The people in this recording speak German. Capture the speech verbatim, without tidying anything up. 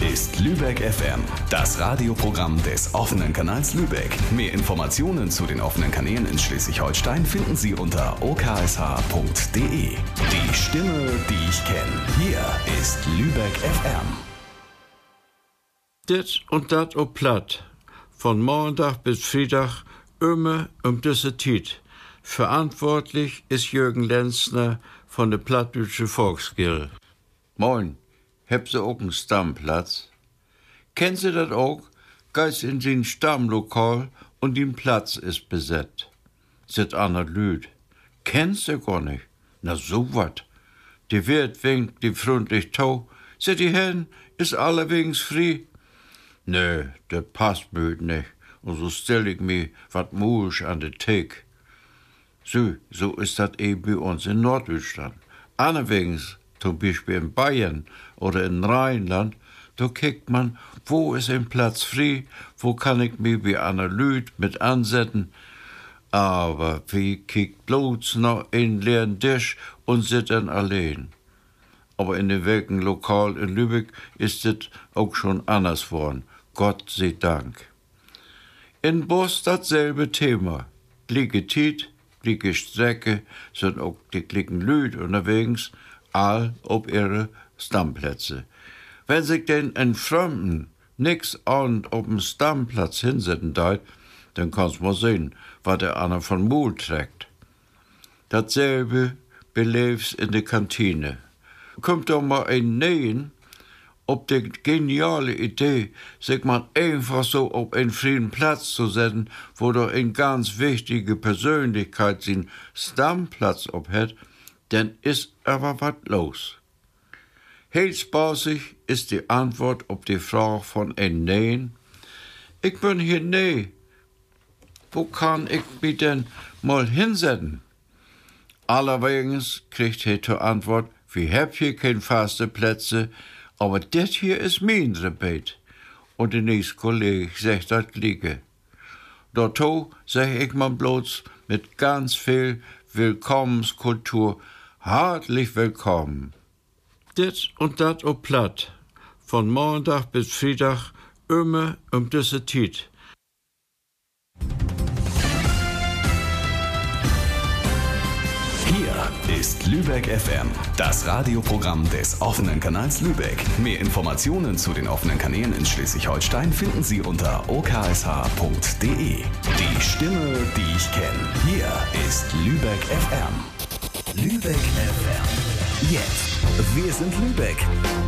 ist Lübeck F M, das Radioprogramm des offenen Kanals Lübeck. Mehr Informationen zu den offenen Kanälen in Schleswig-Holstein finden Sie unter o k s h punkt d e. Die Stimme, die ich kenne. Hier ist Lübeck F M. Dit und dat op Platt. Von Montag bis Freitag immer um diese Zeit. Verantwortlich ist Jürgen Lenzner von der Plattdeutsche Volksgilde. Moin, habt ihr auch einen Stammplatz? Kennen Sie das auch? Geist in den Stammlokal und den Platz ist besetzt. Sit ander Lüd. Kennst du gar nicht? Na so wat. Die Wirt winkt die freundlich tau. Sit die hin, ist allerwegs frei. Nö, das passt mir nicht. Und so stell ich mir wat muisch an de Theke. So, so ist das eben bei uns in Norddeutschland. Anderwegs, zum Beispiel in Bayern oder in Rheinland, da kickt man, wo ist ein Platz frei, wo kann ich mich bei einer Lüd mit ansetzen. Aber wie kickt bloß noch einen leeren Tisch und sit dann allein. Aber in dem welken Lokal in Lübeck ist es auch schon anders worden. Gott sei Dank. In Boss dasselbe Thema. Gleiche Tiet, gleiche Strecke, sind auch die gleichen Lüd unterwegs, all auf ihre Stammplätze. Wenn sich denn ein Fremden nix an auf dem Stammplatz hinsetzen deit, dann kannst mal sehen, was der andere von Mut trägt. Dasselbe belebst in der Kantine. Kommt doch mal ein Nähen, ob die geniale Idee, sich mal einfach so auf einen freien Platz zu setzen, wo doch eine ganz wichtige Persönlichkeit seinen Stammplatz obhat, dann ist aber was los. Helt spaßig ist die Antwort auf die Frage von ein Nähen. Ich bin hier nä. Wo kann ich mich denn mal hinsetzen? Allerwegs kriegt er zur Antwort, wir hab hier keine faste Plätze, aber das hier ist mein Rebet. Und der nächste Kollege sagt das Gleiche. Dazu sag ich mal bloß mit ganz viel Willkommenskultur herzlich willkommen. Dit und dat op Platt. Von Montag bis Freitag immer um diese Zeit. Hier ist Lübeck F M, das Radioprogramm des offenen Kanals Lübeck. Mehr Informationen zu den offenen Kanälen in Schleswig-Holstein finden Sie unter o k s h punkt d e. Die Stimme, die ich kenne. Hier ist Lübeck F M. Lübeck F M. Jetzt. Wir sind Lübeck.